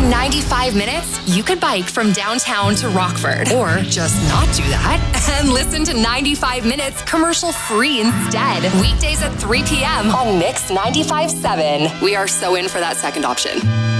In 95 minutes, you could bike from downtown to Rockford, or just not do that and listen to 95 minutes commercial free instead. Weekdays at 3 p.m. on Mix 95.7. We are so in for that second option.